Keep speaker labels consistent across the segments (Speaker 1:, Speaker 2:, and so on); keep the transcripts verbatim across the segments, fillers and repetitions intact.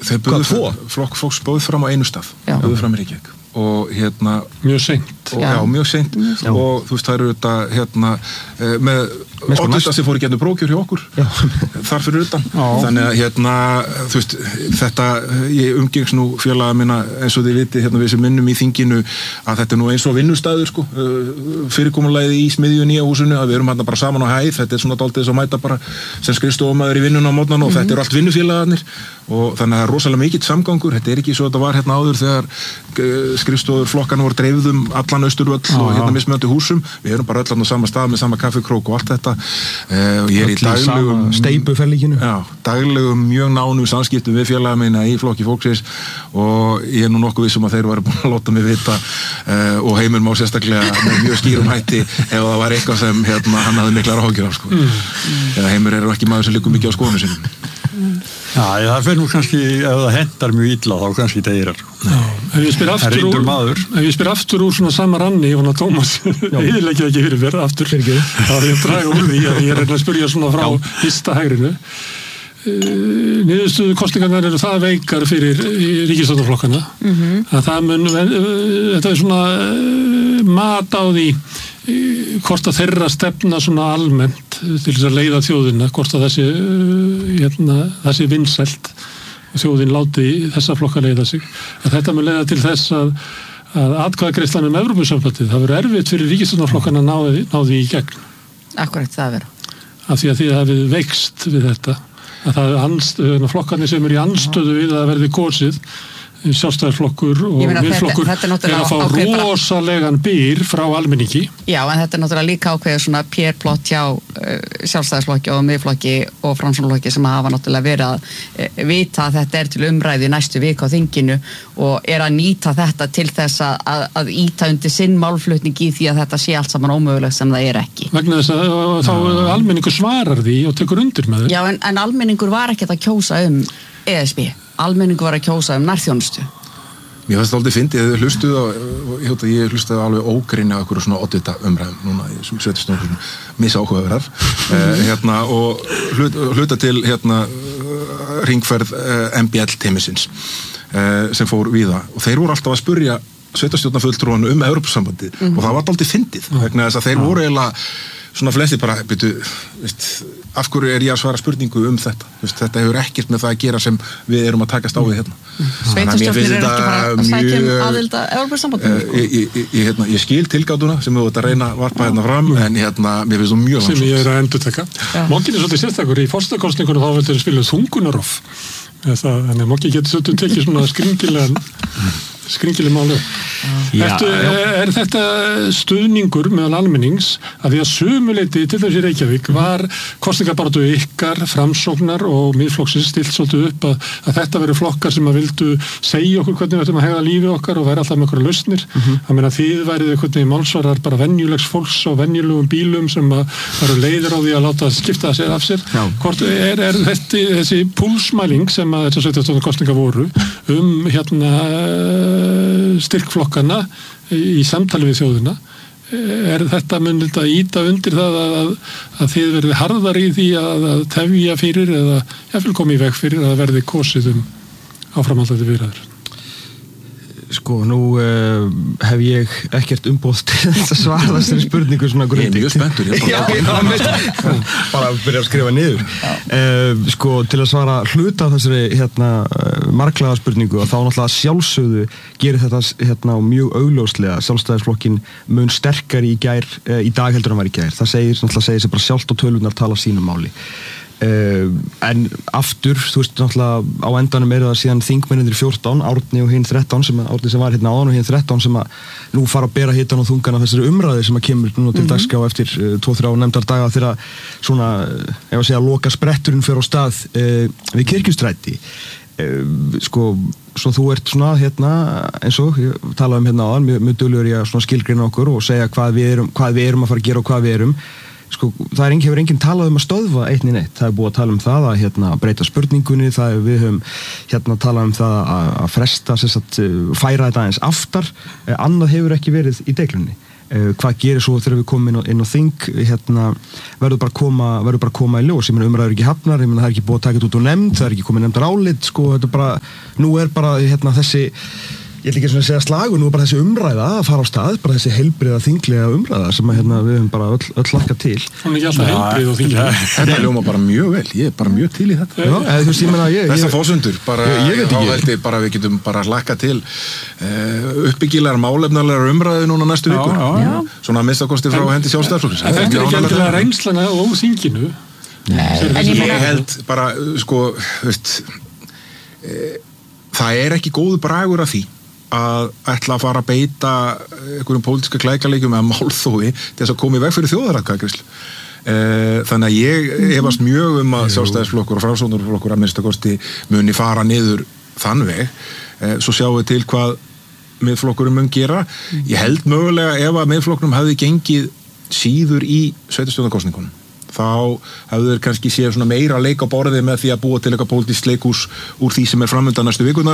Speaker 1: þeir bauðu flokk fólks bauð fram á einu stað, bauðu fram í Reykjavík og hérna
Speaker 2: mjög seint
Speaker 1: og, já. já, mjög seint já. og þú veist það eru þetta hérna með oddvita sem fór í gegnum brókjur hjá okkur já. þar fyrir utan já. þannig að hérna þú veist þetta ég umgengs nú félaga minna eins og þið vitið hérna við sem minnum í þinginu að þetta er nú eins og vinnustæður sko fyrirkomulagið í smiðjunni á húsinu að við erum hérna bara saman á hæð þetta er svona dálítið þess að mæta bara sem skrifstofumæður í vinnuna á mótnana og mm-hmm. þetta er allt vinnufélagarnir og þannig að það er rosalega mikill samgangur þetta er ekki svo að þetta var hérna áður þegar skrifstofur flokkana voru dreifðum allan Austurvöll ah, og hérna mismunandi húsum við erum bara öll á sama stað með sama kaffikrók og allt þetta uh, og ég er í daglegum
Speaker 3: steypuferlíkinu
Speaker 1: já, daglegum mjög nánum samskiptum við félaga meina í flokki fólksins og ég er nú nokkuð vissum að þeir varu búin að láta mig vita uh, og Heimir má sérstaklega með mjög skýrum hætti ef það var eitthvað sem hérna, hann hafði miklar áhyggjur af sko. mm. eða Heimir er ekki maður sem liggur mikið á skoðunum sinum
Speaker 4: mm. Já, það fer nú kannski ef það hendar mjög illa þá kannski deyrar
Speaker 2: Já, ef ég spyr aftur úr ef ég spyr aftur úr svona sama ranni og Tómas, eðileggi ekki fyrir mér aftur, þá er ég að draga úr því að ég er að spyrja svona frá fyrsta hægrinu niðurstöðu kosningarnar eru það veikar fyrir ríkisstjórnarflokkana mm-hmm. að það mun þetta er svona mat á því hvort að þeirra stefna svona almennt til þess að leiða þjóðina hvort að þessi hérna, þessi vinsælt þjóðin láti þessa flokka leiða sig að þetta mun leiða til þess að að atkvæðagreiðslan um Evrópusambandið það verður erfitt fyrir ríkisstjórnarflokkana að ná, ná því í gegn
Speaker 5: Akkurat það vera
Speaker 2: af því að því hafið veikst við þetta að það er anstöðu, flokkarnir sem eru í anstöðu við að verði kosið sjálfstæðisflokkur og miðflokkur er að fá rosalegan byr frá almenningi.
Speaker 5: Já, en þetta er náttúrulega líka ákveðið svona pérplott hjá uh, sjálfstæðisflokki og miðflokki og framsóknarflokki sem hafa náttúrulega verið að uh, vita að þetta er til umræði næstu viku á þinginu og er að nýta þetta til þess að, að, að íta undir sinn málflutning í því að þetta sé allt saman ómögulegt sem það er ekki.
Speaker 2: Vegna þess að þá almenningur svarar því og tekur undir með þau.
Speaker 5: Já, en, en almenningur var ekkert að kjósa um E S B. Almenningu var að kjósa um nærþjónustu.
Speaker 1: Mér fannst það aldrei fyndið að þau hlustuð á, ég hlustaði alveg ógrinni á einhverju svona oddvita umræðum núna í þessum sveitarstjórnum misáhugaverðar eh, hérna, og hlut, hluta til hérna, hringferð eh, M B L teimisins eh, sem fór víða og þeir voru alltaf að spurja sveitarstjórnarfulltrúan um Evrópusambandið mm-hmm. og það var aldrei fyndið mm-hmm. vegna þess að þeir voru eiginlega svona flesti bara, byrju, veist, af hverju er ég að svara spurningu um þetta? Veist, þetta hefur ekkert með það að gera sem við erum að takast á við hérna.
Speaker 5: Sveitarstjórnir eru ekki bara að sækja um aðild að Evrópusambandinu?
Speaker 1: Uh, ég, ég, ég, hérna, ég skil tilgátuna sem þú ert að reyna að varpa hérna fram, en hérna, mér finnst þú mjög
Speaker 2: sem ég er að endurtaka. Mókin er svolítið sérstakur, í forsetakosningunum þá vildur spila þungunarof. Þannig að Mókin getur svolítið tekið svona skringilegan skringileg máli. Eftir, er þetta stuðningur meðal almennings að því að sumuleyti til þessi Reykjavík var kosningabaráttu ykkar, framsóknar og miðflokksins stilt svolítið upp að, að þetta veri flokkar sem að vildu segja okkur hvernig við ættum að hegða lífi okkar og væri alltaf með okkur lausnir. Mm-hmm. Að meina þið værið hvernig málsvarar bara venjulegs fólks og venjulegum bílum sem að varu leiðir á því að láta skipta sér af sér. Hvort er, er þetta, þessi púlsmæling sem að þessar sautján kosninga voru um hérna styrkflokkana í samtali við þjóðina er þetta mun þetta íta undir það að, að, að þið verði harðar í því að, að tefja fyrir eða jafnvel komi í veg fyrir að verði kosið um áframhaldandi viðræður?
Speaker 3: Sko, nú uh, hef ég ekkert umboð til þess að svara þessari spurningu svona
Speaker 1: grundi. Ég er mjög spenntur. Ég
Speaker 3: já, já, bara að byrja að skrifa niður. Uh, sko, til að svara hluta af þessari hérna, marklaða spurningu og þá náttúrulega sjálfsögðu gerir þetta hérna, mjög augljóslega sjálfstæðisflokkin mun sterkari í, gær, uh, í dag heldur en var í gær. Það segir, náttúrulega segir sér bara sjálft og tölunar tala sínum máli. Uh, en aftur, þú veist náttúrulega á endanum eru það síðan þingmennir fjórtán, Árni og hinn þrettán sem, Árni sem var hérna áðan og hinn þrettán sem að nú fara að bera hitan og þungan af þessari umræði sem að kemur nú til mm-hmm. dagskrá eftir uh, tvo þrjá nefndar daga þegar svona, ef að segja, loka spretturinn fyrir á stað uh, við Kirkjustræti uh, sko, svo þú ert svona hérna, eins og ég talaði um hérna áðan, mjög, mjög duglegur ég að skilgreina okkur og segja hvað við erum, hvað við erum að fara að gera og hvað við erum. Sko, það er engin, hefur enginn talað um að stöðva eitt né neitt. Það er búið að tala um það að hérna, breyta spurningunni, það er við höfum hérna, talað um það að, að fresta, sagt, færa þetta aðeins aftar, annað hefur ekki verið í deiglunni. Uh, hvað gerir svo þegar við komum inn á, inn á þing hérna, verður bara koma verður bara koma í ljós, ég meina umræður ekki hafnar ég meina það er ekki búið að taka þetta út og nefnd, það er ekki komið nefndar álit sko, þetta er bara, nú er bara hérna þessi, ég ætla ekki svona að segja slagur, nú er bara þessi umræða að fara á stað, bara þessi heilbriða þinglega umræða sem að hérna við höfum bara öll, öll hlakka til.
Speaker 2: Hún er ekki alltaf heilbrið og þinglega.
Speaker 1: Þetta ljóma bara mjög vel, ég er bara mjög til í þetta.
Speaker 3: Já, eða þú veist, ég meina ég...
Speaker 1: Þessar fósundur, bara,
Speaker 3: ég, ég veit ekki.
Speaker 1: Veldi, bara við getum bara hlakka til uh, uppbyggilegar, málefnalegar umræðu núna næstu vikur.
Speaker 2: Já, já.
Speaker 1: Svona að minnstakosti frá hendi Sjálfstæðisflokksins.
Speaker 2: Þetta er ekki endilega reynslana og þinginu.
Speaker 1: Ég held bara, sko, veist, e, það er ekki góðu bragur af því að ætla að fara að beita einhverjum pólitíska klækaleikjum eða málþófi til þess að koma í veg fyrir þjóðaratkvæðagreiðslu. Þannig að ég efast mjög um að Sjálfstæðisflokkur og Framsóknarflokkur að minnstakosti muni fara niður þann veg. Svo sjáum við til hvað Miðflokkurinn mun gera. Ég held mögulega ef að Miðflokknum hefði gengið síður í sveitarstjórnarkosningunum, þá hefur þeir kannski séð svona meira leik á borðið með því að búa til eitthvað pólitískt leikhús úr því sem er framöndan næstu vikunar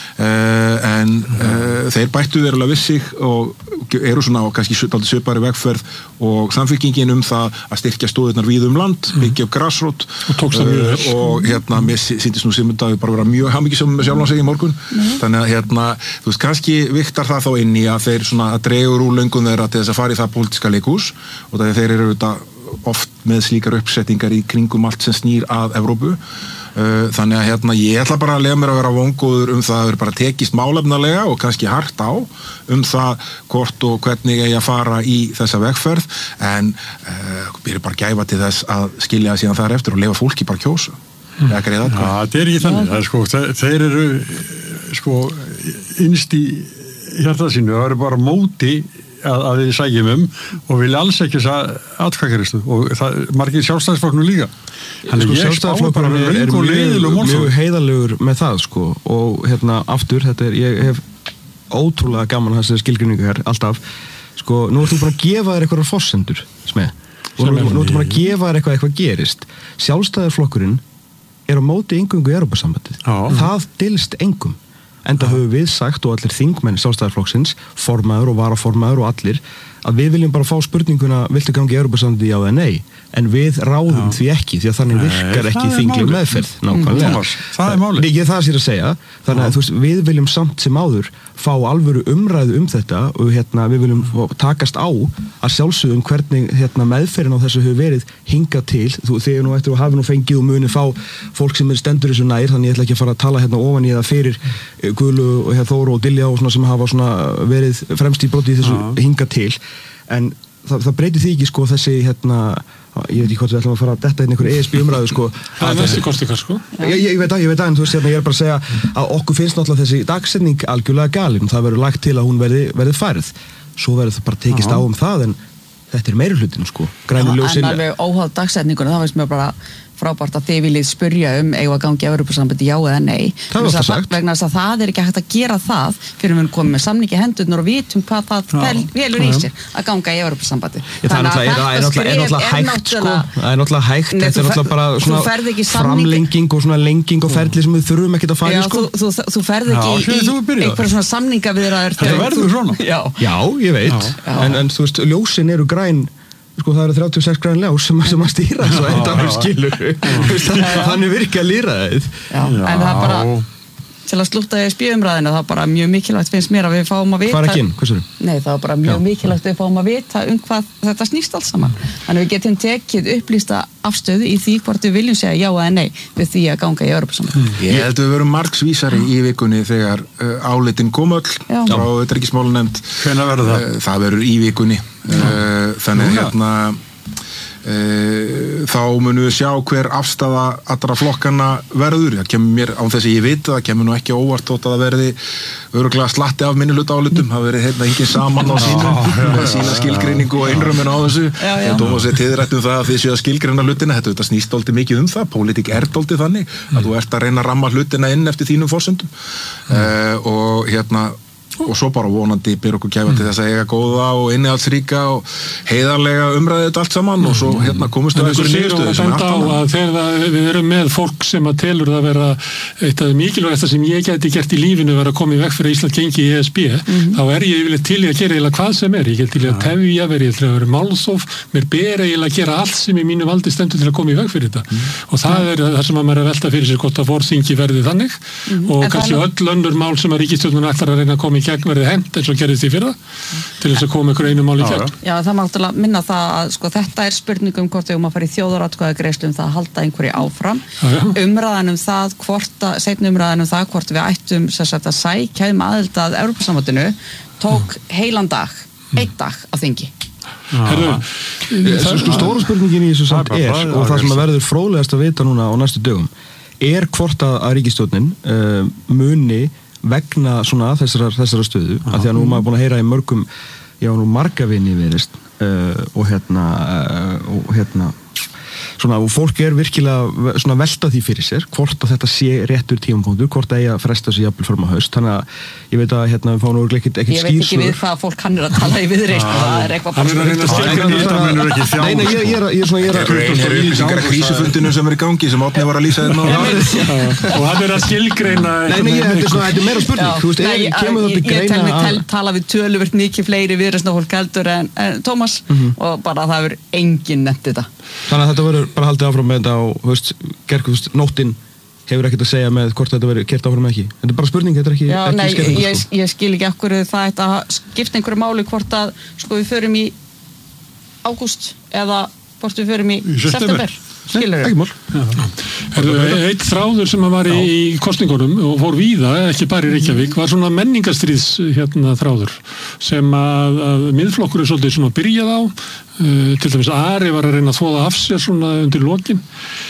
Speaker 1: uh, en uh, þeir bættu þeir alveg við sig og eru svona á kannski svipari vegferð og samfylkingin um það að styrkja stóðirnar víð um land, byggja upp grassrót uh, og hérna mér sýndist nú sem þetta bara vera mjög hamingjusöm með sjálfan sig í morgun, mm. þannig að hérna þú veist, kannski viktar það þá inn í að þeir svona að dregur úr löngun þeirra til þess að fara í það pólitíska leikhús og þegar þeir eru þetta oft með slíkar uppsettingar í kringum allt sem snýr að Evrópu. Þannig að hérna, ég ætla bara að lega mér að vera vongóður um það að það er bara tekist málefnalega og kannski hart á um það hvort og hvernig eigi að fara í þessa vegferð en uh, byrju bara gæfa til þess að skilja síðan þar eftir og lefa fólki bara kjósa.
Speaker 4: Mm. Ja, það er ekki þannig. Er, sko, þeir eru sko, innst í hjarta sínu, það eru bara móti að, að við sægjum um og vilja alls ekki þess að atkvæðagreiðslu og það margir Sjálfstæðisflokknum líka.
Speaker 3: Þannig sko, ég spáði bara er, er mjög, mjög heiðalegur með það sko og hérna aftur, þetta er, ég hef ótrúlega gaman að þessi skilgreiningu hér, alltaf sko, nú ertu bara að gefa þér eitthvað forsendur, smið, og nú, nú ertu bara að gefa þér eitthvað eitthvað gerist. Sjálfstæðisflokkurinn er á móti eingöngu í Evrópusambandið. Það dylst engum. Enda höfum við sagt og allir þingmenn Sjálfstæðisflokksins, formaður og varaformaður og allir, að við viljum bara fá spurninguna viltu gangi í Evrópusambandið já eða nei, en við ráðum já. Því ekki, því að þannig virkar ekki þingleg meðferð, nákvæmlega. Mm, það er málið. Ekki það sér að segja, þannig að þú veist, við viljum samt sem áður fá alvöru umræðu um þetta og hérna við viljum takast á að sjálfsögum hvernig hérna meðferðin á þessu hefur verið hingað til, þú þegar nú eftir og hafi nú fengið og muni fá fólk sem er stendur þessu nær, þannig ég ætla ekki að fara að tala hérna ofan í það fyrir Guðlu og hérna Þóru og Dilja og svona sem hafa svona verið fremst í broti í þessu já. Hingað til, en það, það breytir því ekki sko þessi hérna ég veit ekki hvort við ætlum að fara að detta inn einhver E S B umræðu sko.
Speaker 2: Það er næstu kostingar sko.
Speaker 3: Ég, ég veit að, ég veit að, en þú veist hérna, ég er bara að segja að okkur finnst náttúrulega þessi dagsetning algjörlega galin, það verður lagt til að hún verði, verði færð, svo verður það bara tekist á um það, en þetta er meiri hlutin sko. Grænu ljósin.
Speaker 5: En alveg óháð dagsetningunum, það veist mér bara frábært að þið viljið spyrja um eigum að gangi Evrópusambandi já eða nei.
Speaker 3: Það var það sagt.
Speaker 5: Vegna þess að það er ekki hægt að gera það fyrir við komum með samningi hendurnar og vitum hvað það velur í sér að ganga í Evrópusambandi.
Speaker 3: Það er náttúrulega hægt sko. Það er náttúrulega hægt. Þetta er náttúrulega bara svona framlenging og svona lenging og ferli sem við þurfum ekki að fara í sko.
Speaker 5: Þú ferð ekki í einhverja svona samningaviðræður.
Speaker 4: Það verður svona.
Speaker 3: Já, ég veit. En þú veist, ljósin eru græn. Sko það eru þrjátíu og sex græn ljós sem, sem að stýra svo endanum skilur þannig virka lýraðið.
Speaker 5: Já, en það er bara til að slúta í spjöumræðina, það er bara mjög mikilvægt finnst mér að við fáum að vita.
Speaker 3: Hvað er ekki inn? Hvað sér þú?
Speaker 5: Nei, það er bara mjög Já. Mikilvægt að við fáum að vita um hvað þetta snýst alls saman. Þannig við getum tekið upplýsta afstöðu í því hvort við viljum segja já eða nei við því að ganga í Evrópusambandið.
Speaker 1: Mm. Ég held að við verum margsvísari í vikunni þegar uh, álitin kom öll frá utanríkismálanefnd.
Speaker 4: Hvenær verður það?
Speaker 1: Uh, það verður í vikunni. Uh, þannig hérna Uh, þá munum við sjá hver afstaða allra flokkana verður. Það kemur mér án þess að ég veit það kemur nú ekki óvart þótt að það verði örugglega slatti af minnihluta álitum, það verði hérna engin saman á sínu með sína skilgreiningu og innrömmin á þessu. Tómas er tiðrætt um það að þið séu að skilgreina hlutina, þetta, þetta snýst dálítið mikið um það, pólitík er dálítið þannig að þú ert að reyna að ramma hlutina inn eftir þínum forsendum. mm. uh, og hérna og svo bara vonandi byr okkur gæfa til þess að eiga góða og innihaldsríka og heiðarlega umræðið þetta allt saman og svo hérna komist við einhverju niðurstöðu sem er allt annað.
Speaker 2: Þegar við erum með fólk sem að telur það að vera eitt af mikilvægasta sem ég geti gert í lífinu vera að koma í veg fyrir Ísland gengi í E S B, mm-hmm. þá er ég yfirleitt til í að gera eiginlega hvað sem er. Ég get til í að tefja, verið til að vera málþóf, mér ber eiginlega að gera allt sem í mínu valdi stendur til að koma í veg fyrir þetta. Mm-hmm. Og það er það sem að maður er að velta fyrir sér hvort að vorþingi verði þannig mm-hmm. og en kannski öll önnur mál sem að ríkisstjórnin ætlar að reyna að koma í gegn verði hent eins og gerðist í fyrra til þess að koma ykkur einu mál í gegn.
Speaker 5: Já, það má náttúrulega minna það að sko, þetta er spurning um hvort við um að fara í þjóðaratkvæðagreiðslu um það að halda einhverju áfram. Já, já. Umræðan um það, hvort að, seinni umræðan um það hvort við ættum þess að sækja um aðild að Evrópusambandinu tók heilan dag, einn dag á þingi.
Speaker 3: Herru, sko stóra spurningin í þessu samt er og það sem að verður fróðlegast að vita núna á næstu dögum er hvort að, að ríkisstjórnin uh, muni vegna svona þessara, þessara stöðu af því að nú maður búin að heyra í mörgum já nú marga vini verist uh, og hérna uh, og hérna svona og fólk er virkilega svona velta því fyrir sér hvort að þetta sé réttur tímapunktur hvort að eiga að fresta sig jafnvel fram á haust þannig að ég veit að hérna við fáum nú ekkert ekkert skýrsur.
Speaker 5: Ég veit ekki við hvað fólk kann er að tala í viðreisn og það er eitthvað
Speaker 2: hann er að reyna að skilja þetta mennur ekki þjá.
Speaker 3: Nei, nei, ég ég er ég er svona ég er að
Speaker 1: upplýsingar að krísufundinu sem er í gangi sem Árni var að lýsa þarna
Speaker 2: og hann er að skilgreina.
Speaker 3: Nei, nei, þetta er svona þetta er meira spurning. Þú veist, er kemur það til greina
Speaker 5: að tala við töluvert mikið fleiri viðreisnarfólk heldur en Tómas og bara það hefur enginn nefnt þetta.
Speaker 3: Þannig að þetta verður bara haldið áfram með þetta og, þú veist, gerku, þú veist, nóttin hefur ekkert að segja með hvort þetta verður kert áfram ekki. Þetta er bara spurning, þetta er ekki,
Speaker 5: Já,
Speaker 3: ekki
Speaker 5: nei,
Speaker 3: skerning.
Speaker 5: Ég, ég skil ekki akkur það þetta skipta einhverju máli hvort að, sko, við förum í ágúst eða hvort við förum í, í september. Skilur
Speaker 3: ekki mál.
Speaker 2: Eitt þráður sem var í, í kosningunum og fór víða, ekki bara í Reykjavík, var svona menningarstríðs hérna þráður sem að, að miðflokkur er svolítið svona byrjað á, uh, til dæmis Ari var að reyna að þvoða af sér svona undir lokin,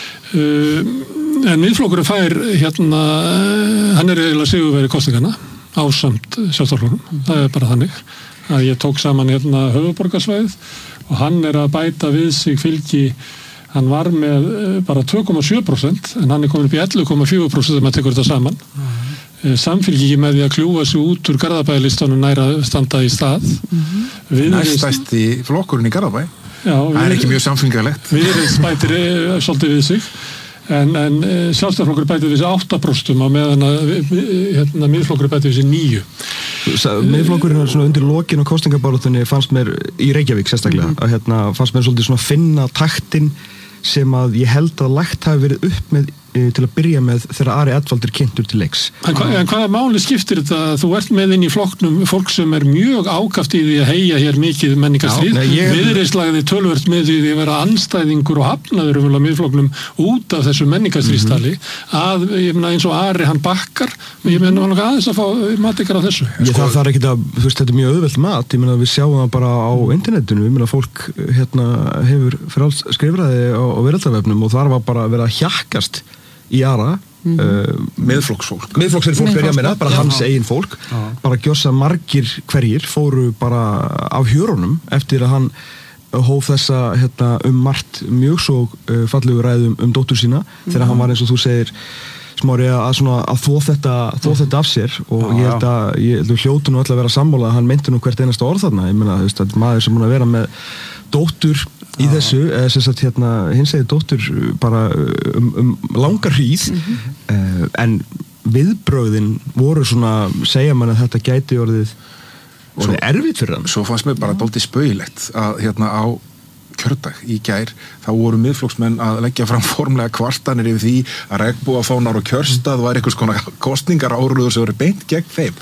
Speaker 2: uh, en miðflokkur fær hérna, hann er eiginlega sigurvegari kosningarna ásamt Sjálfstæðisflokknum, það er bara þannig að ég tók saman hérna höfuðborgarsvæðið og hann er að bæta við sig fylgi. Hann var með bara tvö komma sjö prósent en hann er komin upp í ellefu komma fjögur prósent þegar maður tekur þetta saman. Mm-hmm. Samfylgiki með því að kljúfa sig út úr Garðabæjarlistanum næra standa í stað. Mm-hmm.
Speaker 1: Næststærsti flokkurinn í Garðabæ. Já, það er ekki mjög samfélgilegt.
Speaker 2: Viðreisn bætir svolítið við sig en, en Sjálfstæðisflokkur bætir við sig átta prósent á meðan að hérna, miðflokkur bætir við sig níu.
Speaker 3: Miðflokkurinn er svona undir lokin og kosningabaráttunni fannst mér í Reykjavík sérstaklega að hérna fannst mér svolítið svona finna taktinn sem að ég held að lagt hafi verið upp með e, til að byrja með þegar Ari Edvald er kynntur til leiks.
Speaker 2: En, hva, en hvaða máli skiptir þetta? Þú ert með inn í flokknum fólk sem er mjög ákaft í því að heyja hér mikið menningarstríð. Ég... Viðreisnlagði tölvert með því að vera anstæðingur og hafnaður um miðflokknum út af þessu menningarstríðstali mm-hmm. að, ég meina eins og Ari hann bakkar, ég meina hann aðeins að fá matikar á þessu.
Speaker 3: Ég þarf þar ekki að, þú veist, þetta er mjög auðvelt mat, ég meina við sjáum það bara á internetinu, ég meina fólk hérna hefur frálst skrifræði á á veraldarvefnum og þar var bara verið að hjakkast í Ara mm-hmm. uh,
Speaker 1: miðflokksfólk
Speaker 3: miðflokksfólk fólk er ég að meina, bara hans
Speaker 5: já.
Speaker 3: eigin fólk já. Bara gjössa margir hverjir fóru bara af hjörunum eftir að hann hóf þessa hérna, um margt mjög svo uh, fallegu ræðum um dóttur sína mm-hmm. þegar hann var eins og þú segir Smári að, svona, að þó þetta, þó þetta af sér og já, ég held að, ég held að hljótu nú alltaf að vera sammála að hann meinti nú hvert einasta orð þarna ég meina, þú veist, að maður sem búin að vera með dóttur í já. Þessu, eða sem sagt hérna hins segir dóttur bara um, um langar hríð mm-hmm. uh, en viðbrögðin voru svona, segja mann að þetta gæti orðið orðið svo, erfitt fyrir hann.
Speaker 1: Svo fannst mér bara dálítið spauðilegt að hérna á kjördag í gær, þá voru miðflokksmenn að leggja fram formlega kvartanir yfir því að regnbogafánar og kjörstað var einhvers konar kosningar áruður sem voru beint gegn þeim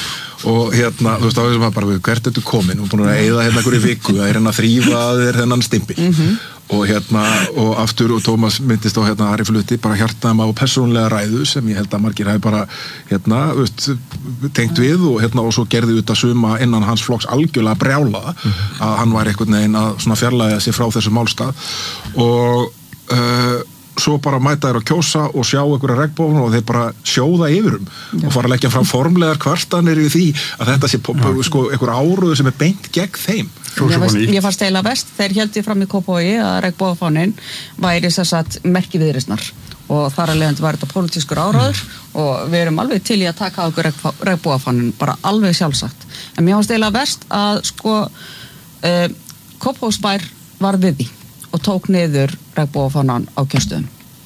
Speaker 1: og hérna, þú veist, þá veist maður bara hvert ertu komin og búin að eyða hérna einhverju viku að er hérna að þrýfa þér þennan stimpil mm-hmm. og hérna, og aftur og Tómas myndist á hérna Ari flutti bara hjartaðum á persónulega ræðu sem ég held að margir hafi bara hérna, veist, tengt við og hérna og svo gerði út að suma innan hans flokks algjörlega brjála mm-hmm. að hann var einhvern veginn að svona fjarlæga sig frá þessu málstað og uh, svo bara mæta þér að kjósa og sjá einhverja regnbogana og þeir bara sjóða yfirum Já. Og fara að leggja fram formlegar kvartanir í því að þetta sé sko, einhver áróður sem er beint gegn þeim.
Speaker 5: Ég fannst eiginlega vest þegar héldi fram í Kópavogi að regnbogafánin væri þess að merki viðreisnar og þar að leiðandi var þetta pólitískur áráður mm. og við erum alveg til í að taka á okkur regnbogafannin, bara alveg sjálfsagt. En mér fannst eiginlega verst að sko uh, Kópavogsbær var við því og tók niður regnbogafannan á kjörstöðum.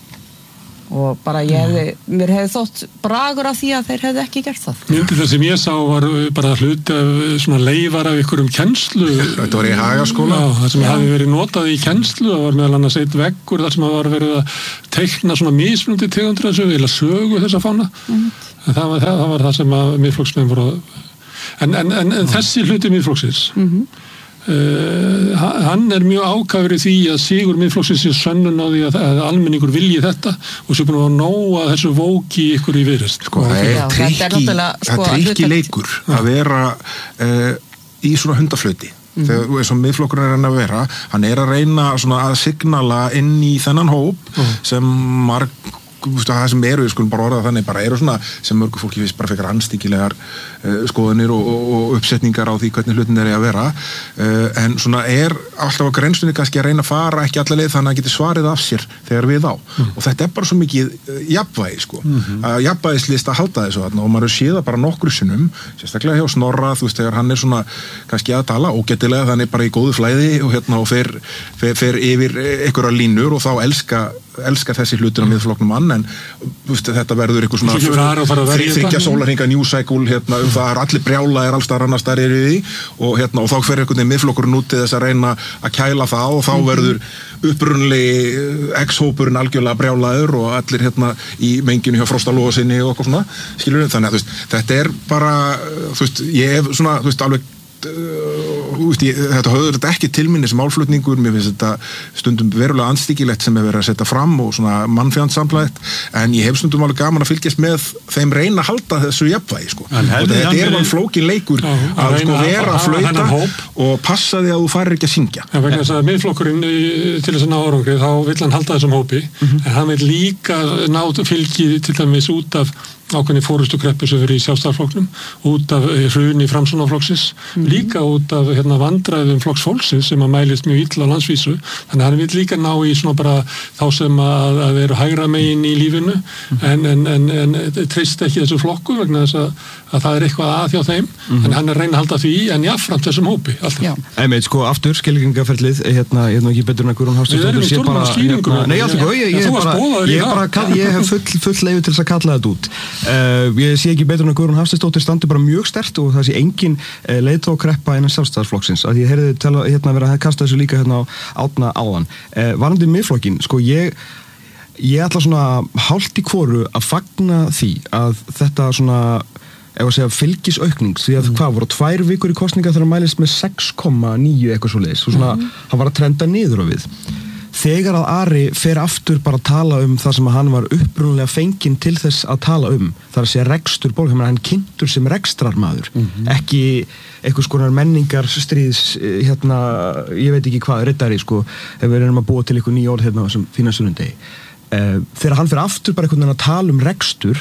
Speaker 5: Og bara ég hefði, mér hefði þótt bragur af því að þeir hefði ekki gert það.
Speaker 2: Myndið það sem ég sá var bara hluti af svona leifar af ykkurum kennslu.
Speaker 1: Þetta var í Hagaskóla.
Speaker 2: Já, það sem hefði verið notað í kennslu, það var meðal annars eitt veggur þar sem var verið að teikna svona mismunandi tegundir að sögu, eða sögu þessa fána. Mm. Það, var, það, það var það sem að Miðflokksmenn voru að... En, en, en, en þessi hluti Miðflokksins, mm-hmm. Uh, hann er mjög ákafur í því að sigur Miðflokksins sé sönnun á því að, að almenningur vilji þetta og svo búin að nóa þessu vóki ykkur í Viðreisn.
Speaker 1: Sko, það er trikki sko, trikki leikur að vera uh, í svona hundaflöti. Mm. Þegar eins og Miðflokkurinn er hann að vera, hann er að reyna svona að signala inn í þennan hóp mm. sem marg það sem eru, við skulum bara orða þannig, bara eru svona sem mörgu fólki finnst bara fekar anstíkilegar uh, skoðanir og, og, og uppsetningar á því hvernig hlutin er að vera uh, en svona er alltaf á grenstunni kannski að reyna að fara ekki alla leið þannig að geti svarið af sér þegar við á mm. og þetta er bara svo mikið uh, jafnvægi sko, mm-hmm. að jafnvægislist að halda þessu þarna og maður séð það bara nokkru sinnum sérstaklega hjá Snorra, þú veist, þegar hann er svona kannski að tala ógætilega þannig bara í góðu flæði og hérna og fer, fer, fer yfir einhverja línur og þá elska elskar þessi hlutur á Miðflokknum mann en veist, þetta verður eitthvað svona þriggja sólarhringa new cycle hérna, um það er allir brjála er allstar annars þar er í því og, hérna, og þá fer einhvern veginn Miðflokkurinn út til þess að reyna að kæla það og þá verður upprunalegi ex-hópurinn algjörlega brjálaður og allir hérna í menginu hjá Frosta Logasinni og eitthvað svona skilur, þannig að þú veist, þetta er bara þú veist, ég hef svona þú veist, alveg Uh, úst, ég, þetta höfður þetta ekki til minni sem málflutningur, mér finnst þetta stundum verulega anstíkilegt sem er verið að setja fram og svona mannfjandsamlægt en ég hef stundum alveg gaman að fylgjast með þeim reyna að halda þessu jafnvægi sko. og þetta er mann flókin leikur á, að sko vera að flauta og passa því að þú farir ekki að syngja
Speaker 2: ja, vegna þess að Miðflokkurinn til þess að ná árangri þá vill hann halda þessum hópi mm-hmm. en hann vill líka ná fylgi til dæmis út af ákveðni fórustukreppu sem verið í Sjálfstæðisflokknum út af hruni Framsóknarflokksins mm. líka út af hérna, vandræðum flokks fólksins sem að mælist mjög illa á landsvísu þannig að hann vil líka ná í svona bara þá sem að, að eru hægra megin í lífinu mm. en, en, en, en treyst ekki þessu flokku vegna þess að, að það er eitthvað að hjá þeim mm. en hann er reyna að halda því en jáfnframt þessum hópi
Speaker 3: Einmitt, sko, aftur, skilgringaferlið hérna, ég er nú ekki betur en að Guðrún Hafsteinsdóttir sé bara hérna, nei, aftur, ég, ég, bara, ég, bara, ég hef full, full leifu til þess að kalla þetta út Uh, ég sé ekki betur en að Guðrún Hafsteinsdóttir standi bara mjög sterkt og það sé engin uh, leiðtogakreppa innan Sjálfstæðisflokksins að ég heyrði tala, hérna verið að kasta þessu líka hérna á Árna áðan uh, varandi Miðflokkinn, sko ég ég ætla svona hálft í hvoru að fagna því að þetta svona ef að segja fylgisaukning því að mm. hvað voru tvær vikur í kosninga þegar mælist með sex komma níu eitthvað svo leiðis og svona mm. hann var að trenda niður á við þegar að Ari fer aftur bara að tala um það sem hann var upprunalega fenginn til þess að tala um, það er að segja rekstur borg, hann kynntur sem rekstrarmaður mm-hmm. ekki eitthvað skonar menningar stríðs, hérna ég veit ekki hvað, riddari sko ef við erum að búa til eitthvað nýja orð hérna sem fína sunnundegi uh, þegar hann fer aftur bara eitthvað að tala um rekstur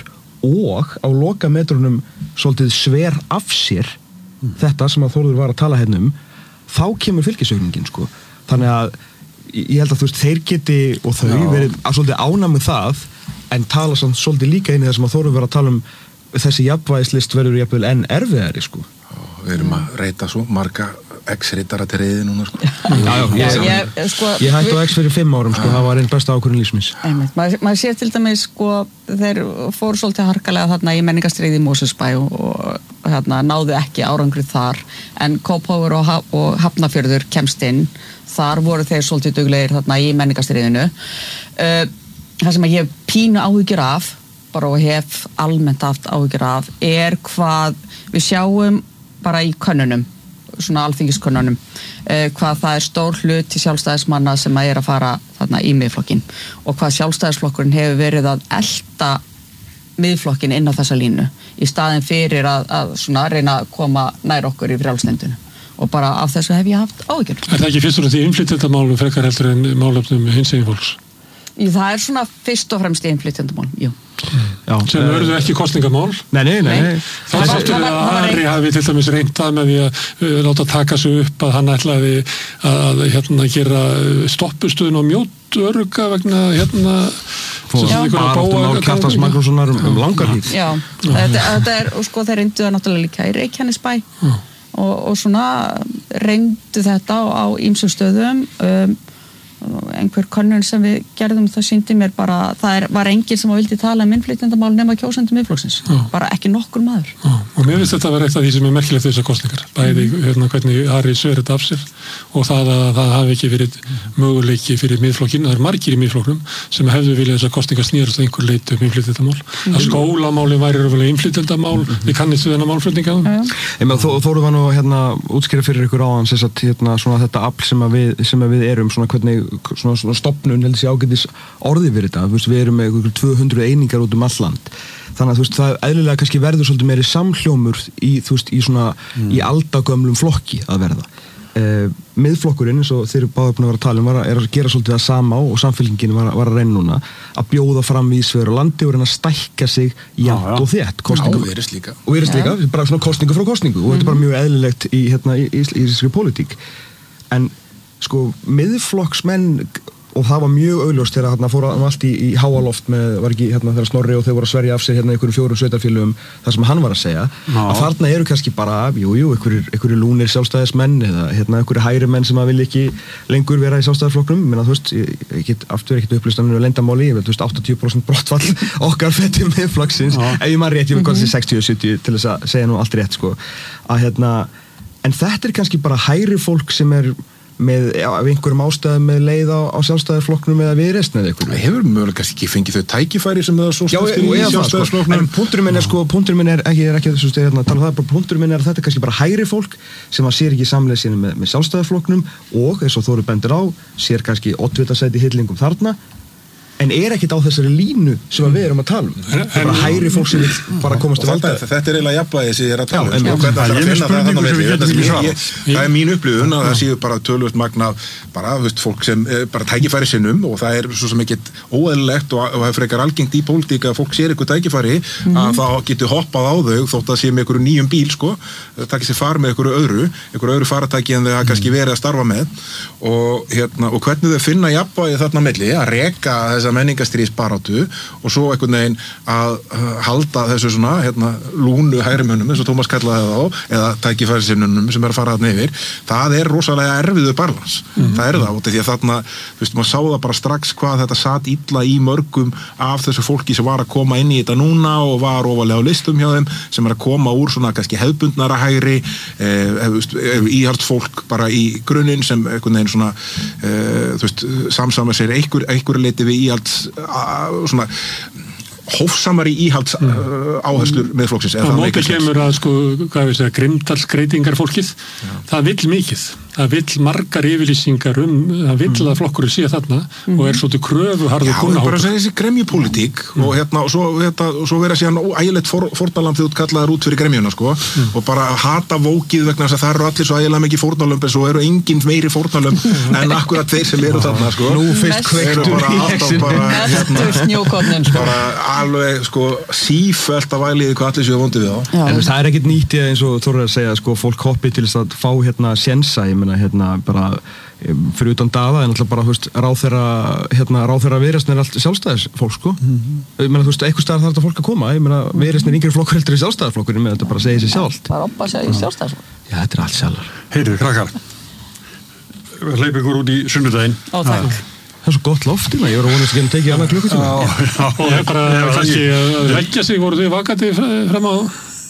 Speaker 3: og á lokametrunum svolítið sver af sér mm. þetta sem að Þórður var að tala hérna um þá kemur fylgisaukningin sko þannig að ég held að þú veist, þeir geti og þau Já. verið að svolítið ána með það en tala samt svolítið líka inn í það sem að Þórður var að tala um þessi jafnvægislist verður jafnvel enn erfiðari sko.
Speaker 1: Já, við erum að reyta svo marga X-rittara til reyði núna sko.
Speaker 3: Já, já, ég, ég, sko, ég hætti á X fyrir fimm árum sko, það var einn besta ákvörðun lífsmins.
Speaker 5: Maður mað sér til dæmis sko, þeir fóru svolítið harkalega þarna í menningarstríði í Mosfellsbæ og, og hérna, náðu ekki árangrið þar en Kópavogur og, og Hafnarfjörður kemst inn þar voru þeir svolítið duglegir þarna í menningarstríðinu uh, það sem að ég hef pínu áhyggjur af bara og hef almennt haft áhyggjur af er hvað við sjáum bara í könnunum svona alþingiskönnunum uh, hvað það er stór hlut til sjálfstæðismanna sem að er að fara þarna í Miðflokkinn og hvað sjálfstæðisflokkurinn hefur verið að elta Miðflokkinn inn á þessa línu í staðin fyrir að, að svona reyna að koma nær okkur í frjálslyndinu og bara af þessu hef ég haft áhyggjur.
Speaker 2: Er það ekki fyrst og því innflytjendamálum frekar heldur en málefnum hinsegin fólks?
Speaker 5: Það er svona fyrst og fremst innflytjendamál, jú.
Speaker 2: Já, sem verður ekki kostningamál.
Speaker 3: Nei, nei, nei.
Speaker 2: Það er sáttur við að Ari hafi til dæmis reynt það með því að láta taka sig upp að hann ætlaði að hérna gera stoppustuðin á mjótörga vegna hérna
Speaker 3: Baráttumál Kjartans Magnússonar um langar hríð.
Speaker 5: Já, þetta, þetta er, og sko þeir reyndu það náttúrulega líka í Reykjanesbæ og, og svona reyndu þetta á, á ýmsum stöðum. Um, einhver könnun sem við gerðum það sýndi mér bara, það er, var enginn sem vildi tala um innflytjendamál nema kjósendum Miðflokksins, bara ekki nokkur maður.
Speaker 2: Já, og mér finnst þetta að vera eitt af því sem er merkilegt þessar kosningar, bæði hérna hvernig Ari sver þetta af sér og það að það hafi ekki verið möguleiki fyrir Miðflokkinn, það er margir í Miðflokknum sem hefðu viljað þessar kosningar snýrast að einhver leiti um innflytjendamál, mm. að skólamálin væri raunverulega innflytjendamál, mm. við kannist við þennan málflutninga.
Speaker 3: Mm. Þó, þóru var nú hérna útskýra fyrir ykkur áðan sem sagt, hérna, svona þetta afl sem að við, sem að við erum, svona hvernig svona, svona stofnun heldur sé ágætis orði fyrir þetta, veist, við erum með tvö hundruð einingar út um all land, þannig að þú veist, það eðlilega kannski verður svolítið meiri samhljómur í, þú veist, í svona mm. í aldagömlum flokki að verða. Uh, miðflokkurinn, eins og þeir eru báðir búin að vera að tala um, var að, er að gera svolítið það sama og samfélkingin var, var að reyna núna að bjóða fram vísvegar á landi og reyna að stækka sig jafnt og þétt kostningu,
Speaker 1: og virðist líka,
Speaker 3: og virðist líka bara svona kostningu frá kostningu mm. og þetta er bara mjög eðlilegt í, hérna, í, í, í íslenskri pólitík. En sko, miðflokksmenn, og það var mjög augljóst þegar hérna fór allt í, í háaloft með, var ekki hérna þegar Snorri og þau voru að sverja af sér hérna einhverjum fjórum sveitarfélögum það sem hann var að segja, Ná. að þarna eru kannski bara, jú, jú, einhverjir, einhverjir lúnir sjálfstæðismenn eða hérna einhverjir hægri menn sem að vilja ekki lengur vera í sjálfstæðisflokknum, menn að þú veist, ég, ég get aftur ekkert upplýst að mér er leyndamáli, ég vel, þú veist, áttatíu prósent brottfall okkar fettum Miðflokksins, ef ég maður rétt, ég vil gott sér sextíu til sjötíu til þess að segja nú allt rétt, sko, að hérna, en þetta er kannski bara hægri fólk sem er með, já, af einhverjum ástæðum með leið á, á sjálfstæðarflokknum eða viðreisn eða einhverju.
Speaker 1: Hefur mögulega kannski ekki fengið þau tækifæri sem það svo
Speaker 3: stafst í sjálfstæðarflokknum. En punkturinn minn er sko, punkturinn minn er ekki, er ekki þessu stegi hérna að tala um það, bara punkturinn minn er að þetta er kannski bara hægri fólk sem að sér ekki samleið síðan með, með sjálfstæðarflokknum og eins og Þórir bendir á, sér kannski oddvitasæti hillingum þarna, en er ekkert á þessari línu sem við erum að tala um. Það er bara hægri fólk sem vil bara komast til valda.
Speaker 1: Þetta er eiginlega jafnvægi sem ég er að tala um.
Speaker 4: Já,
Speaker 1: sko,
Speaker 4: það er spurningu sem við getum ekki svara.
Speaker 1: Það er mín upplifun að það séu bara töluvert magna bara, þú veist, fólk sem bara tækifæri sinnum og það er svo sem ekkert óeðlilegt og það er frekar algengt í pólitík að fólk sér eitthvað tækifæri mm-hmm. að það getur hoppað á þau þótt að sé með einhverju nýjum bíl, sko, takir sér far með einhverju öðru, einhverju öðru faratæki en þau hafa kannski verið að starfa með og, hérna, og hvernig þau finna jafnvægi þarna milli að reka þessa menningarstríðsbaráttu og svo einhvern veginn að halda þessu svona hérna, lúnu hægrimönnum eins og Tómas kallaði það á eða tækifærisinnunum sem er að fara þarna yfir, það er rosalega erfiðu balans, mm-hmm. það er það og því að þarna, þú veist, maður sá það bara strax hvað þetta satt illa í mörgum af þessu fólki sem var að koma inn í þetta núna og var ofalega á listum hjá þeim sem er að koma úr svona kannski hefðbundnara hægri eh, íhaldsfólk bara í grunninn sem einhvern veginn svona eh, þú veist, samsama sér einhver, einhver leiti við íhalds svona hófsamari íhalds mm. uh, áherslur Miðflokksins.
Speaker 2: Og móti kemur að sko, hvað við segja, grimdalsgreitingar fólkið, Já. það vill mikið. Það vill margar yfirlýsingar um, það vill mm. að flokkurinn sé þarna mm. og er svolítið kröfuharður
Speaker 1: kunnahópur. Já, það er bara að segja þessi gremjupólitík mm. og hérna, og svo, hérna, og svo vera síðan ægilegt for, fórnalamb þegar þú kallaðar út fyrir gremjuna, sko, mm. og bara hata vókið vegna þess að það eru allir svo ægilega mikið fórnalömb en svo eru enginn meiri fórnalömb en akkurat þeir sem eru þarna, sko.
Speaker 3: Nú fyrst kveiktur í
Speaker 1: hexinu. Bara alveg, sko, sífellt að væliði hvað allir séu vondið við á.
Speaker 3: En það er ekkert nýtt eins og Þórir að segja, sko, fólk hoppi til þess að fá hérna sjensa, ég meina, hérna, bara fyrir utan Daða, en alltaf bara, þú veist, ráðherra, hérna, ráðherra Viðreisn er allt sjálfstæðisfólk, sko. Mm-hmm. Ég meina, þú veist, eitthvað staðar þarf þetta fólk að koma, ég meina, Viðreisn er yngri flokkur heldur í sjálfstæðisflokkur, ég meina, þetta bara segir sér sjálft.
Speaker 5: Það er oppa að segja í sjálfstæðisflokk.
Speaker 3: Já, þetta er allt sjálfar.
Speaker 4: Heyrðu, krakkar, hleyp ykkur út í sunnudaginn.
Speaker 5: Ó, takk.
Speaker 3: Það er svo gott loftina, ég var að vonast að geta tekið annað klukkutíma.
Speaker 2: Ég er bara kannski að leggja sig, voru þið vakandi fram á?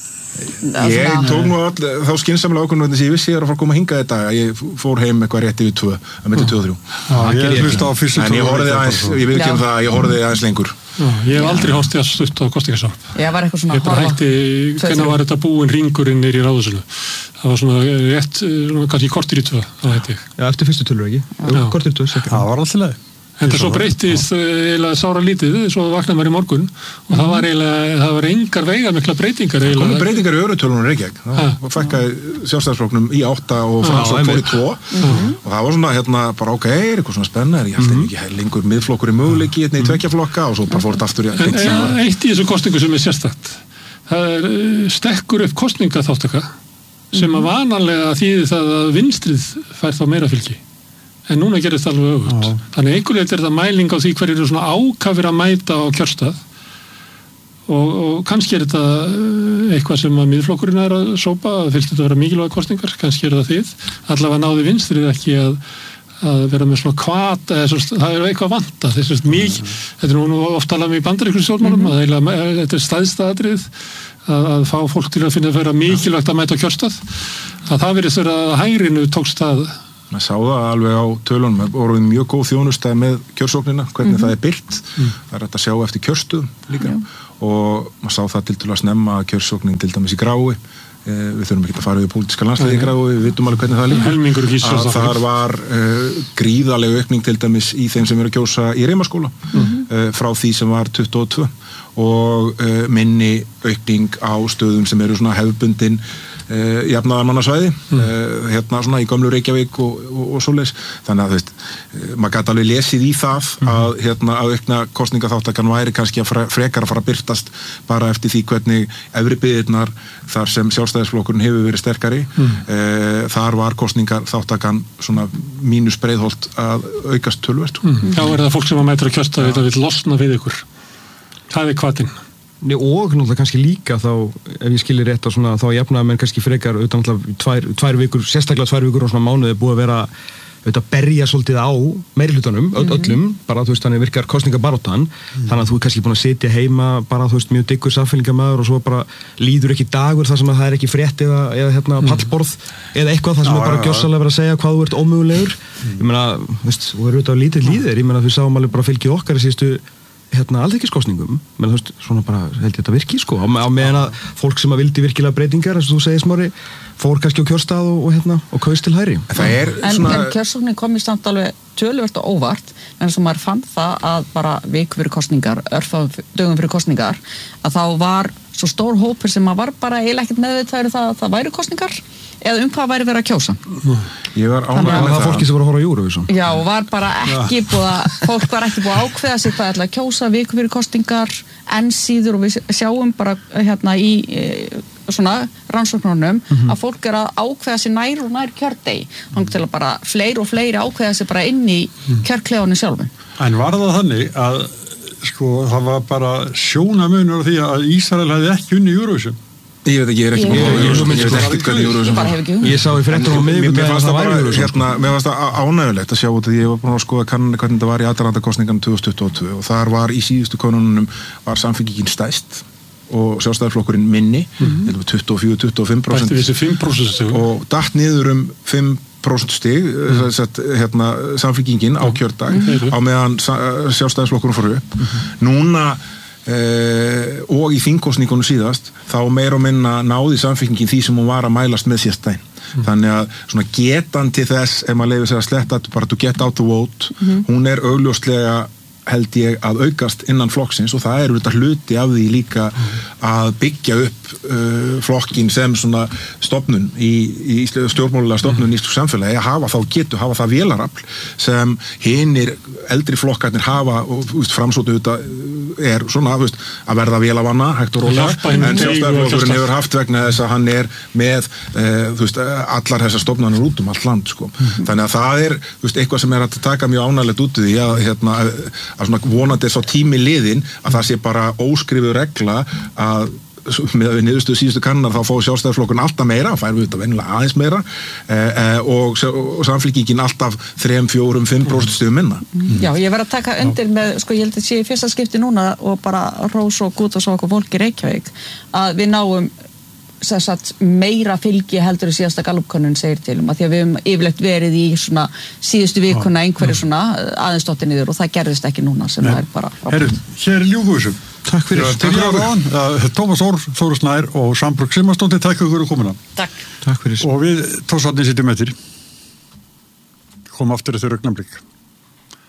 Speaker 1: Ég tók nú all, þá skynsamlega ákvörðun þess að ég vissi ég er að fara að koma hingað í dag að ég fór heim eitthvað rétt yfir tvö að milli tvö og þrjú.
Speaker 4: Ég hlusta á fyrstu
Speaker 1: tvö. En ég horfði aðeins, ég veit ekki um það, ég horfði aðeins lengur.
Speaker 2: Já, ég hef aldrei horfði að stutt á kostingarsvarp.
Speaker 5: Ég var eitthvað svona
Speaker 2: Ég bara hætti, hvernig var þetta búinn ringurinn niður í Ráðhúsinu? Það var svona rétt, kannski kortir í tvö, það hætti ég.
Speaker 3: Já, eftir fyrstu tölur ekki? Kortir í tvö,
Speaker 4: það var alltaf leið.
Speaker 2: En það svo breyttist eiginlega sára lítið, svo vaknaði maður í morgun og það var eiginlega, það var engar veiga mikla breytingar eiginlega.
Speaker 1: Komið breytingar í örutölunum Reykjavík. Það fækkaði Sjálfstæðisflokknum í átta og Framsókn fór í tvo og það var svona hérna bara ok, er eitthvað svona spennandi, ég held að ekki lengur miðflokkur í möguleiki hérna í tveggja flokka og svo bara fór þetta aftur í
Speaker 2: að eitt í þessu kosningu sem er sérstakt, það er stekkur upp kosningaþáttaka sem að vanalega þýðir það að vinstrið fær þá meira fylgi. En núna gerist það alveg öfugt. Já. Þannig einhvern veginn er þetta mæling á því hver eru svona ákafir að mæta á kjörstað og, og kannski er þetta eitthvað sem að miðflokkurinn er að sópa, fylgst þetta að vera mikilvæga kosningar, kannski er það þið. Allavega náði vinstrið ekki að, að vera með svona kvat, eða svona, það er eitthvað vanta. Þess að mikið, þetta er nú ofta alveg í bandaríkjum stjórnmálum, mm-hmm. að heila, þetta er stæðstæðatrið að, að fá fólk til að finna að vera mikilvægt að mæta á kjörstað. Að það verið þeirra að hægrinu tókst það.
Speaker 1: Maður sá það alveg á tölunum, það voru mjög góð þjónustæð með kjörsóknina, hvernig mm-hmm. það er byggt, mm. það er hægt að sjá eftir kjörstuðum líka Já. Og maður sá það til til að snemma kjörsóknin til dæmis í Grái, eh, við þurfum ekki að fara yfir pólitíska landsliði í Grái, við vitum alveg hvernig það líka, að þar var eh, gríðarlega aukning til dæmis í þeim sem eru að kjósa í Rimaskóla mm-hmm. eh, frá því sem var tuttugu og tvö og eh, minni aukning á stöðum sem eru svona hefðbundin Uh, jafnaðarmannasvæði mm. uh, hérna svona í gömlu Reykjavík og, og, og svoleiðis, þannig að þú veist uh, maður gæti alveg lesið í það mm. að hérna að aukna kosningaþáttakan væri kannski að frekar að fara að byrtast bara eftir því hvernig efri byggðirnar þar sem Sjálfstæðisflokkurinn hefur verið sterkari mm. uh, þar var kosningaþáttakan svona mínus breiðholt að aukast töluvert
Speaker 2: mm. Já, er það fólk sem að mæta að kjösta þetta vil losna við ykkur, það er hvatinn
Speaker 3: og náttúrulega kannski líka þá, ef ég skilir rétt á svona, þá jafnaði menn kannski frekar utan náttúrulega tvær, tvær vikur, sérstaklega tvær vikur og svona mánuði búið að vera auðvitað berja svolítið á meirihlutanum, öll, öllum, bara þú veist þannig virkar kosningabaróttan, mm. þannig að þú er kannski búin að sitja heima, bara þú veist mjög diggur samfélgamaður og svo bara líður ekki dagur þar sem að það er ekki frétt eða, eða hérna mm. pallborð eða eitthvað þar sem er bara gjörsamlega verið að segja hvað þú ert ómögulegur, mm. ég meina, þú veist, þú eru auðvitað lítið líðir, ég meina þú sáum alveg bara fylgið okkar í síðustu hérna alþingiskosningum, menn þú veist, svona bara held ég þetta virki, sko, á, á meðan að fólk sem að vildi virkilega breytingar, eins og þú segir Smári, fór kannski á kjörstað og, og hérna, og kaus til hæri.
Speaker 5: En, svona... en kjörsóknin kom í samt alveg töluvert og óvart, en sem maður fann það að bara viku fyrir kosningar, örfáum dögum fyrir kosningar, að þá var svo stór hópur sem að var bara eiginlega ekkert meðvitaður það að það væri kosningar, eða um hvað væri verið að kjósa.
Speaker 1: Ég var ánægður með
Speaker 3: það. Það fólki sem voru að horfa á Eurovision.
Speaker 5: Já, og var bara ekki búið að, fólk var ekki búið að ákveða sig hvað ætla að kjósa viku fyrir kosningar, enn síður og við sjáum bara hérna í e, svona rannsóknunum mm-hmm. að fólk er að ákveða sig nær og nær kjördegi. Þannig til að bara fleiri og fleiri ákveða sig bara inn í kjörklefanum sjálfum.
Speaker 4: En var það þannig að sko það var bara sjónamunur á því að Ísrael hefði ekki unni í Eurovision?
Speaker 1: Ég veit ekki, ég er ekki búin að ég veit ekki hvernig Eurovision var.
Speaker 3: Ég sá í fréttum á miðvikudaginn
Speaker 1: mér fannst það bara, mér fannst það ánægjulegt að sjá út að ég var búin að skoða kannanir hvernig þetta var í aðdragandakosningunum tvö þúsund tuttugu og tvö og þar var í síðustu konunum var Samfylkingin stærst og Sjálfstæðisflokkurinn minni, mm-hmm. tuttugu og fjögur til tuttugu og fimm prósent
Speaker 2: Bætti þessi fimm prósent
Speaker 1: og datt niður um fimm prósent stig mm. sett, hérna, Samfylkingin á kjördag mm. á meðan Sjálfstæðisflokkurinn fór upp mm-hmm. núna Uh, og í þingkosningunum síðast þá meir og minna náði Samfylkingin því sem hún var að mælast með síðastæn mm. þannig að svona getan til þess ef maður leyfir sér að sletta bara to get out the vote mm. hún er augljóslega held ég að aukast innan flokksins og það eru þetta hluti af því líka að byggja upp uh, flokkin sem svona stofnun í, í stjórnmálulega stofnun í samfélagi að hafa þá getu, hafa það vélarafl sem hinir eldri flokkarnir hafa og framsóttu þetta er svona veist, að verða vélavanna hægt og rólega en Sjálfstæðisflokkurinn hefur haft vegna þess að hann er með uh, veist, allar þessar stofnanir út um allt land sko. mm-hmm. þannig að það er veist, eitthvað sem er að taka mjög ánægilegt út í því að, hérna, að svona vonandi er sá tími liðin að það sé bara óskrifuð regla að með að við niðurstuðu síðustu kannar þá fá Sjálfstæðisflokkun alltaf meira, fær við þetta venjulega aðeins meira eh, og, og Samfylkingin alltaf þrem, fjórum, fimm prósent stöðum minna.
Speaker 5: Já, ég verð að taka undir með, sko ég held að sé í fyrsta skipti núna og bara rós og gút og svo okkur fólk í Reykjavík að við náum Sagt, meira fylgi heldur í síðasta Gallup-könnun segir til um að því að við hefum yfirleitt verið í svona síðustu vikuna einhverju svona aðeins dotti niður og það gerðist ekki núna sem það er bara
Speaker 4: Herru, hér er ljúfusum
Speaker 3: Takk fyrir
Speaker 4: uh, Tómas Þór, Þóru Snær og Sambrug Simmarsdóttir, takk fyrir að komuna
Speaker 5: Takk.
Speaker 3: Takk fyrir
Speaker 4: og við tósatni sittum eftir kom aftur eftir augnablik